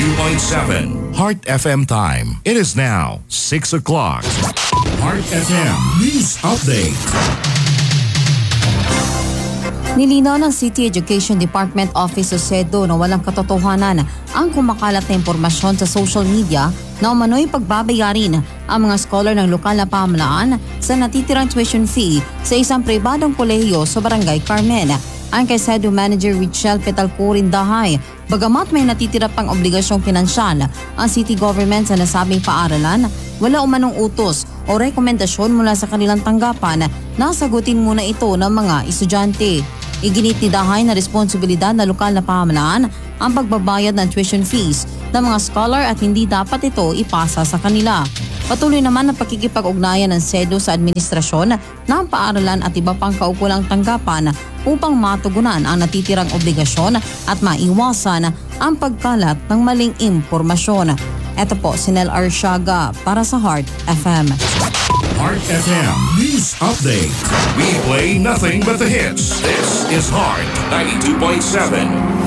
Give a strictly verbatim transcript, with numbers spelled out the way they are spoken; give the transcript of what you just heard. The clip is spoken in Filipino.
ninety-two point seven Heart F M time. It is now six o'clock. Heart F M News Update. Nilinaw ng City Education Department Office o SEDO na walang katotohanan ang kumakalat na impormasyon sa social media na umano'y pagbabayarin ang mga scholar ng lokal na pamahalaan sa natitirang tuition fee sa isang pribadong kolehiyo sa Barangay Carmen. Ang kay SEDO Manager Richelle Petalcorin Dahay, bagamat may natitira pang obligasyong pinansyal ang city government sa nasabing paaralan, wala umanong utos o rekomendasyon mula sa kanilang tanggapan na sagutin muna ito ng mga estudyante. Iginit ni Dahay na responsibilidad na lokal na pamahalaan ang pagbabayad ng tuition fees ng mga scholar at hindi dapat ito ipasa sa kanila. Patuloy naman ang pakikipag-ugnayan ng SEDO sa administrasyon ng paaralan at iba pang kaukulang tanggapan upang matugunan ang natitirang obligasyon at maiwasan ang pagkalat ng maling impormasyon. Ito po si Nel Arsiaga para sa Heart F M. Heart F M News Update. We play nothing but the hits. This is Heart ninety-two point seven.